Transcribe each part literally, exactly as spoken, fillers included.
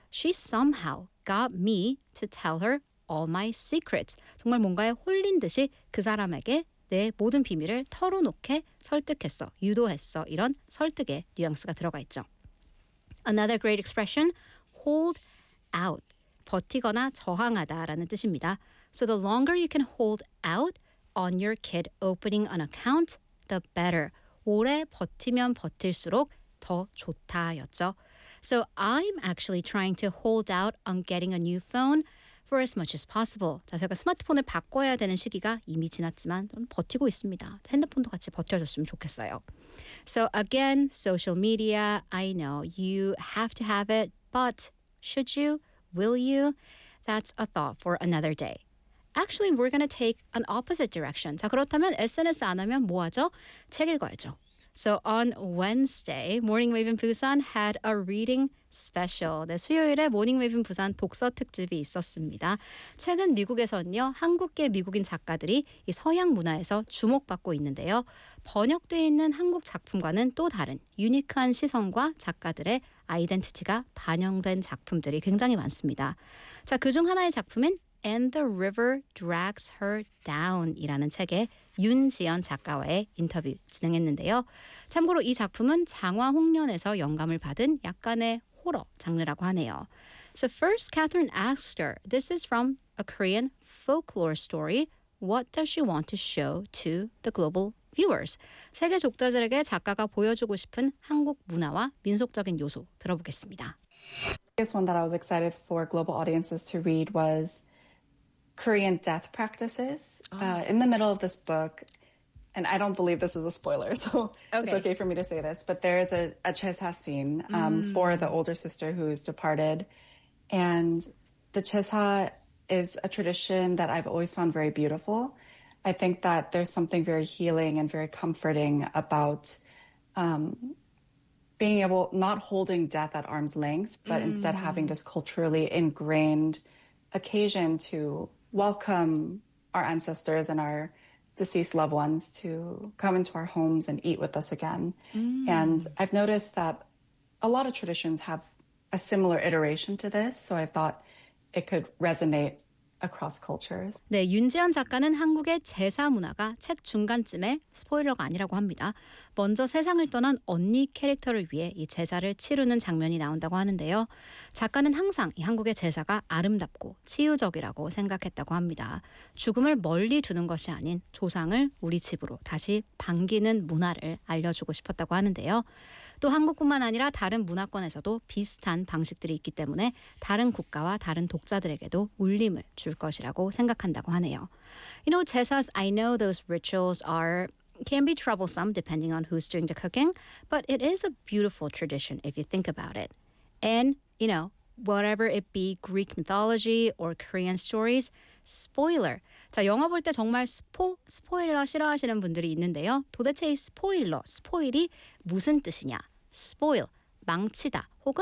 she somehow got me to tell her all my secrets. 정말 뭔가에 홀린 듯이 그 사람에게 내 모든 비밀을 털어놓게 설득했어, 유도했어. 이런 설득의 뉘앙스가 들어가 있죠. Another great expression, hold out. 버티거나 저항하다라는 뜻입니다. So the longer you can hold out on your kid opening an account, the better. 오래 버티면 버틸수록 더 좋다였죠. So I'm actually trying to hold out on getting a new phone for as much as possible. 자, 제가 스마트폰을 바꿔야 되는 시기가 이미 지났지만 저는 버티고 있습니다. 핸드폰도 같이 버텨줬으면 좋겠어요. So again, social media, I know you have to have it, but should you? Will you? That's a thought for another day. Actually, we're going to take an opposite direction. 자, 그렇다면 에스엔에스 안 하면 뭐 하죠? 책 읽어야죠. So on Wednesday, Morning Wave in Busan had a reading special. 네, 수요일에 Morning Wave in Busan 독서 특집이 있었습니다. 최근 미국에서는요, 한국계 미국인 작가들이 이 서양 문화에서 주목받고 있는데요. 번역되어 있는 한국 작품과는 또 다른 유니크한 시선과 작가들의 아이덴티티가 반영된 작품들이 굉장히 많습니다. 자, 그중 하나의 작품은 And the River Drags Her Down 이라는 책에 윤지연 작가와의 인터뷰 진행했는데요. 참고로 이 작품은 장화 홍련에서 영감을 받은 약간의 호러 장르라고 하네요. So first, Catherine asked her, this is from a Korean folklore story. What does she want to show to the global viewers? 세계 독자들에게 작가가 보여주고 싶은 한국 문화와 민속적인 요소 들어보겠습니다. The biggest one that I was excited for global audiences to read was Korean death practices. Oh. Uh, in the middle of this book, and I don't believe this is a spoiler, so okay. It's okay for me to say this, but there is a, a chesa scene um, mm. for the older sister who's departed. And the chesa is a tradition that I've always found very beautiful. I think that there's something very healing and very comforting about um, being able, not holding death at arm's length, but mm. instead having this culturally ingrained occasion to welcome our ancestors and our deceased loved ones to come into our homes and eat with us again. Mm. And I've noticed that a lot of traditions have a similar iteration to this, so I thought it could resonate across cultures. 네, 윤지연 작가는 한국의 제사 문화가 책 중간쯤에 스포일러가 아니라고 합니다. 먼저 세상을 떠난 언니 캐릭터를 위해 이 제사를 치르는 장면이 나온다고 하는데요. 작가는 항상 이 한국의 제사가 아름답고 치유적이라고 생각했다고 합니다. 죽음을 멀리 두는 것이 아닌 조상을 우리 집으로 다시 반기는 문화를 알려주고 싶었다고 하는데요. 또 한국뿐만 아니라 다른 문화권에서도 비슷한 방식들이 있기 때문에 다른 국가와 다른 독자들에게도 울림을 줄 것이라고 생각한다고 하네요. You know, 제사s, I know those rituals are can be troublesome depending on who's doing the cooking, but it is a beautiful tradition if you think about it. And, you know, whatever it be Greek mythology or Korean stories, spoiler. 자, 영화 볼 때 정말 스포, 스포일러 싫어하시는 분들이 있는데요. 도대체 이 스포일러, 스포일이 무슨 뜻이냐? spoil, 망치다 혹은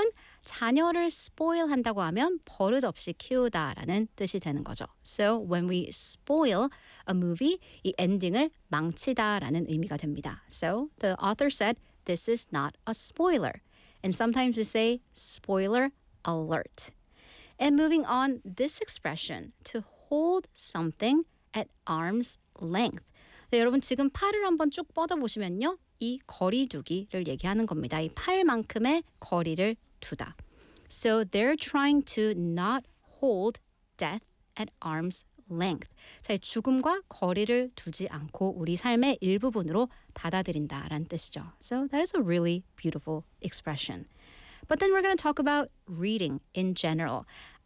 자녀를 spoil 한다고 하면 버릇없이 키우다라는 뜻이 되는 거죠. So when we spoil a movie, 이 엔딩을 망치다라는 의미가 됩니다. So the author said, this is not a spoiler. And sometimes we say spoiler alert. And moving on, this expression, to hold something at arm's length. 네, 여러분 지금 팔을 한번 쭉 뻗어보시면요. 이 거리 두기를 얘기하는 겁니다. 이 팔만큼의 거리를 두다. So they're trying to not hold death at arm's length. 자, 이 죽음과 거리를 두지 않고 우리 삶의 일부분으로 받아들인다라는 뜻이죠. So that is a really beautiful expression. But then we're going to talk about reading in general.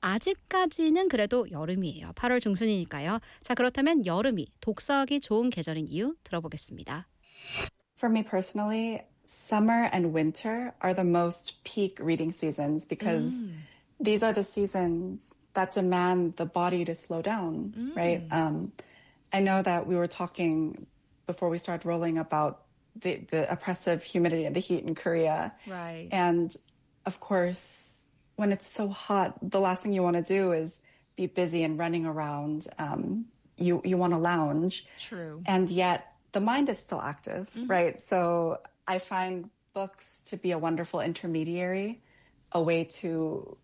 아직까지는 그래도 여름이에요. 팔월 중순이니까요. 자, 그렇다면 여름이 독서하기 좋은 계절인 이유 들어보겠습니다. For me personally, summer and winter are the most peak reading seasons because mm. these are the seasons that demand the body to slow down, mm. right? Um, I know that we were talking before we started rolling about the, the oppressive humidity and the heat in Korea. Right. And of course, when it's so hot, the last thing you want to do is be busy and running around. Um, you, you want to lounge. True. And yet, the mind is still active, mm-hmm. right? So I find books to be a wonderful intermediary, a way to